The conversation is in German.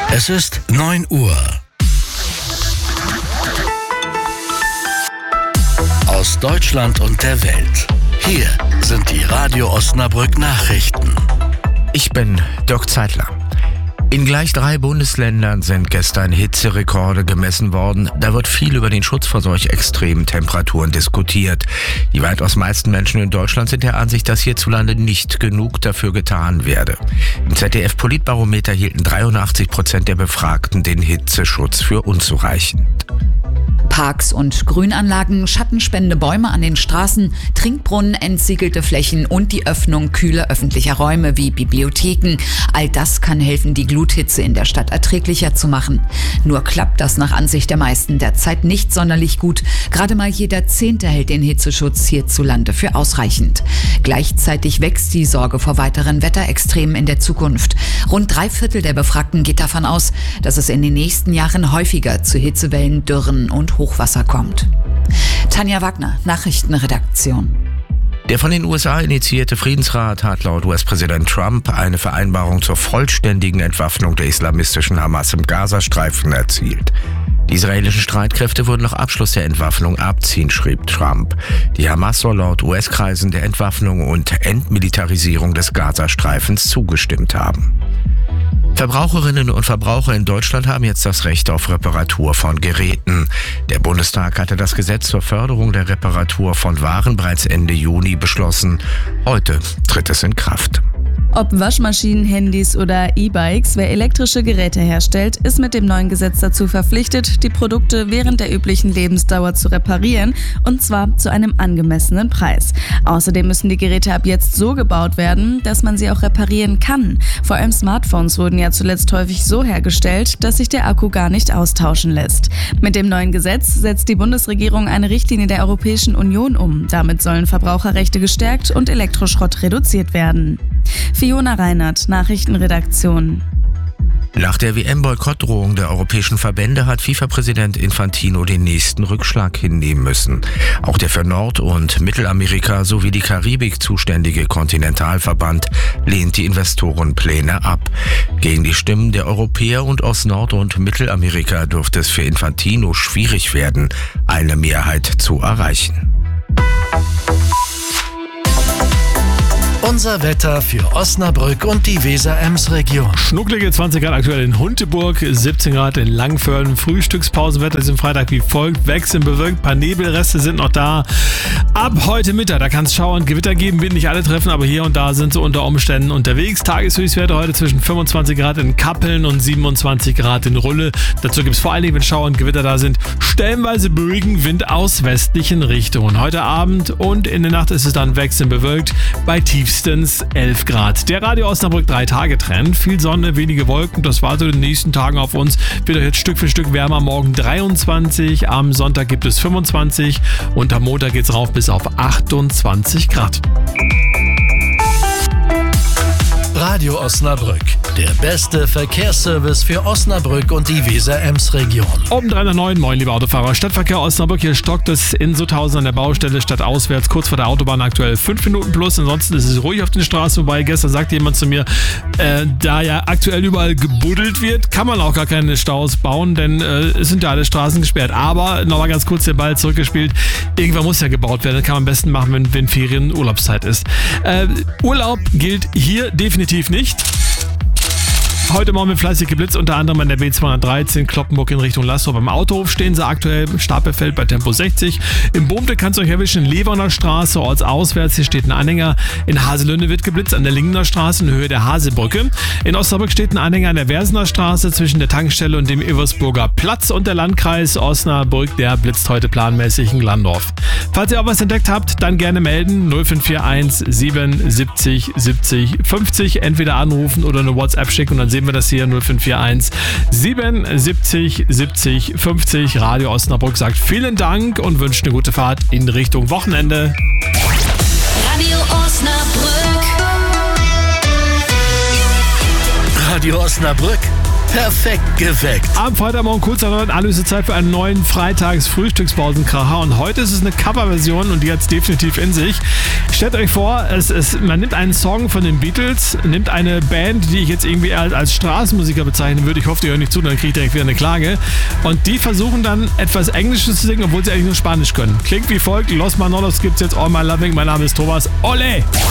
Es ist 9 Uhr. Aus Deutschland und der Welt. Hier sind die Radio Osnabrück Nachrichten. Ich bin Dirk Zeitler. In gleich 3 Bundesländern sind gestern Hitzerekorde gemessen worden. Da wird viel über den Schutz vor solch extremen Temperaturen diskutiert. Die weitaus meisten Menschen in Deutschland sind der Ansicht, dass hierzulande nicht genug dafür getan werde. Im ZDF-Politbarometer hielten 83% der Befragten den Hitzeschutz für unzureichend. Parks und Grünanlagen, schattenspendende Bäume an den Straßen, Trinkbrunnen, entsiegelte Flächen und die Öffnung kühler öffentlicher Räume wie Bibliotheken. All das kann helfen, die Gluthitze in der Stadt erträglicher zu machen. Nur klappt das nach Ansicht der meisten derzeit nicht sonderlich gut. Gerade mal jeder 10. hält den Hitzeschutz hierzulande für ausreichend. Gleichzeitig wächst die Sorge vor weiteren Wetterextremen in der Zukunft. Rund 3/4 der Befragten geht davon aus, dass es in den nächsten Jahren häufiger zu Hitzewellen, Dürren und Hochwasser kommt. Tanja Wagner, Nachrichtenredaktion. Der von den USA initiierte Friedensrat hat laut US-Präsident Trump eine Vereinbarung zur vollständigen Entwaffnung der islamistischen Hamas im Gazastreifen erzielt. Die israelischen Streitkräfte würden nach Abschluss der Entwaffnung abziehen, schrieb Trump. Die Hamas soll laut US-Kreisen der Entwaffnung und Entmilitarisierung des Gazastreifens zugestimmt haben. Verbraucherinnen und Verbraucher in Deutschland haben jetzt das Recht auf Reparatur von Geräten. Der Bundestag hatte das Gesetz zur Förderung der Reparatur von Waren bereits Ende Juni beschlossen. Heute tritt es in Kraft. Ob Waschmaschinen, Handys oder E-Bikes, wer elektrische Geräte herstellt, ist mit dem neuen Gesetz dazu verpflichtet, die Produkte während der üblichen Lebensdauer zu reparieren, und zwar zu einem angemessenen Preis. Außerdem müssen die Geräte ab jetzt so gebaut werden, dass man sie auch reparieren kann. Vor allem Smartphones wurden ja zuletzt häufig so hergestellt, dass sich der Akku gar nicht austauschen lässt. Mit dem neuen Gesetz setzt die Bundesregierung eine Richtlinie der Europäischen Union um. Damit sollen Verbraucherrechte gestärkt und Elektroschrott reduziert werden. Fiona Reinhardt, Nachrichtenredaktion. Nach der WM-Boykottdrohung der europäischen Verbände hat FIFA-Präsident Infantino den nächsten Rückschlag hinnehmen müssen. Auch der für Nord- und Mittelamerika sowie die Karibik zuständige Kontinentalverband lehnt die Investorenpläne ab. Gegen die Stimmen der Europäer und aus Nord- und Mittelamerika dürfte es für Infantino schwierig werden, eine Mehrheit zu erreichen. Unser Wetter für Osnabrück und die Weser-Ems-Region. Schnucklige 20 Grad aktuell in Hunteburg, 17 Grad in Langförden. Frühstückspausenwetter ist am Freitag wie folgt. Wechseln bewölkt, ein paar Nebelreste sind noch da. Ab heute Mittag, da kann es Schauer und Gewitter geben, wird nicht alle treffen, aber hier und da sind sie unter Umständen unterwegs. Tageshöchstwerte heute zwischen 25 Grad in Kappeln und 27 Grad in Rulle. Dazu gibt es vor allen Dingen, wenn Schauer und Gewitter da sind, stellenweise beruhigen Wind aus westlichen Richtungen. Heute Abend und in der Nacht ist es dann wechselnd bewölkt bei tiefstens 11 Grad. Der Radio Osnabrück 3-Tage-Trend. Viel Sonne, wenige Wolken. Das war so in den nächsten Tagen auf uns. Wird jetzt Stück für Stück wärmer. Morgen 23. Am Sonntag gibt es 25. Und am Montag geht es rauf bis auf 28 Grad. Radio Osnabrück. Der beste Verkehrsservice für Osnabrück und die Weser-Ems-Region. Oben 309, moin liebe Autofahrer. Stadtverkehr Osnabrück, hier stockt es in Sutthausen an der Baustelle stadtauswärts, kurz vor der Autobahn aktuell 5 Minuten plus. Ansonsten ist es ruhig auf den Straßen vorbei. Gestern sagte jemand zu mir, da ja aktuell überall gebuddelt wird, kann man auch gar keine Staus bauen, denn es sind ja alle Straßen gesperrt. Aber nochmal ganz kurz den Ball zurückgespielt. Irgendwann muss ja gebaut werden. Das kann man am besten machen, wenn Ferien Urlaubszeit ist. Urlaub gilt hier definitiv nicht. Heute Morgen wird fleißig geblitzt, unter anderem an der B213 Kloppenburg in Richtung Lassow. Beim Autohof stehen sie aktuell, Stapelfeld bei Tempo 60. Im Boomte kann es euch erwischen, Leverner Straße, ortsauswärts. Hier steht ein Anhänger. In Haselünne wird geblitzt, an der Lingener Straße in Höhe der Haselbrücke. In Osnabrück steht ein Anhänger an der Wersener Straße zwischen der Tankstelle und dem Eversburger Platz. Und der Landkreis Osnabrück, der blitzt heute planmäßig in Glandorf. Falls ihr auch was entdeckt habt, dann gerne melden. 0541 77 70 50. Entweder anrufen oder eine WhatsApp schicken und dann sehen wir das hier. 0541 77 70 50. Radio Osnabrück sagt vielen Dank und wünscht eine gute Fahrt in Richtung Wochenende. Radio Osnabrück. Radio Osnabrück Perfekt geweckt. Am Freitagmorgen kurz nach 9 Anlösezeit für einen neuen Freitags-Frühstückspausenkracher. Und heute ist es eine Coverversion und die hat es definitiv in sich. Stellt euch vor, man nimmt einen Song von den Beatles, nimmt eine Band, die ich jetzt irgendwie als Straßenmusiker bezeichnen würde. Ich hoffe, die hören nicht zu, dann kriege ich direkt wieder eine Klage. Und die versuchen dann etwas Englisches zu singen, obwohl sie eigentlich nur Spanisch können. Klingt wie folgt. Los Manolos gibt's jetzt All My Loving. Mein Name ist Thomas. Ole!